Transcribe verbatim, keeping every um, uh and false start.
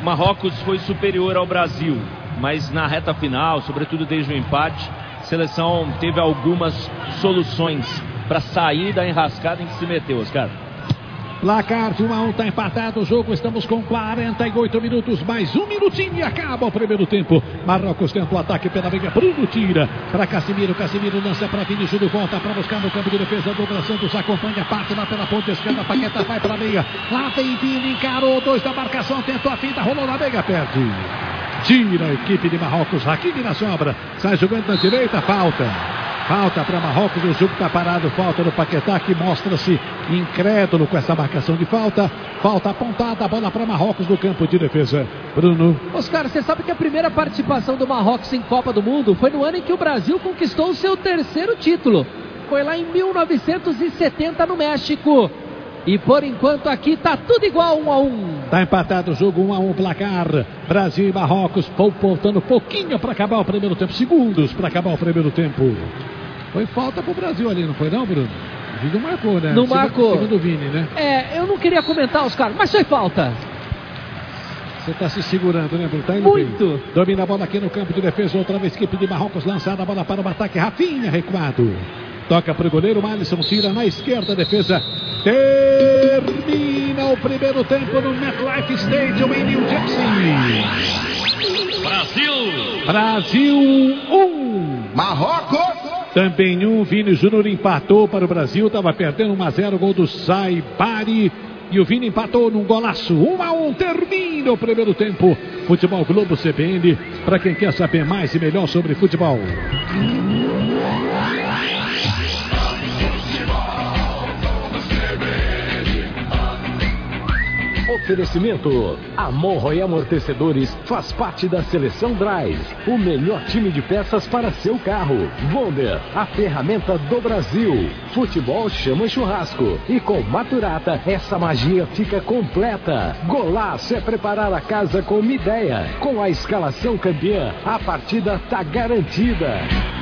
Marrocos foi superior ao Brasil, mas na reta final, sobretudo desde o empate, a seleção teve algumas soluções para sair da enrascada em que se meteu, Oscar. Placar de um a um, está empatado o jogo, estamos com quarenta e oito minutos, mais um minutinho e acaba o primeiro tempo. Marrocos tenta o ataque pela meia, Bruno tira para Casemiro, Casemiro lança para Vinícius, volta para buscar no campo de defesa, Douglas Santos acompanha, parte lá pela ponta esquerda, Paquetá vai para a meia, lá vem Vini, encarou, dois da marcação, tentou a finta, rolou na meia, perde. Tira a equipe de Marrocos, Hakimi na sobra, sai jogando na direita, falta. Falta para Marrocos, o jogo está parado, falta no Paquetá, que mostra-se incrédulo com essa marcação de falta. Falta apontada, a bola para Marrocos no campo de defesa. Bruno. Oscar, você sabe que a primeira participação do Marrocos em Copa do Mundo foi no ano em que o Brasil conquistou o seu terceiro título. Foi lá em mil novecentos e setenta no México. E por enquanto aqui tá tudo igual, um a um. Tá empatado o jogo, um a um placar. Brasil e Marrocos, faltando pouquinho para acabar o primeiro tempo. Segundos para acabar o primeiro tempo. Foi falta pro Brasil ali, não foi não, Bruno? O Vini marcou, né? Não segundo, marcou. Segundo o Vini, né? É, eu não queria comentar, Oscar, mas foi falta. Você tá se segurando, né, Bruno? Tá indo Muito. Bem. Domina a bola aqui no campo de defesa. Outra vez, equipe de Marrocos lançada. A bola para o ataque. Rafinha recuado. Toca para o goleiro. Alisson tira na esquerda. Defesa. Termina o primeiro tempo no MetLife Stadium em New Jersey. Brasil. Brasil um. Marrocos. Também um. Vini Júnior empatou para o Brasil. Estava perdendo um a zero. Gol do Saibari. E o Vini empatou num golaço. um a um. Termina o primeiro tempo. Futebol Globo C B N. Para quem quer saber mais e melhor sobre futebol. Oferecimento: Amorro e Amortecedores faz parte da Seleção Drive, o melhor time de peças para seu carro. Wonder, a ferramenta do Brasil. Futebol chama churrasco. E com Maturata, essa magia fica completa. Golaço é preparar a casa com uma ideia. Com a escalação campeã, a partida tá garantida.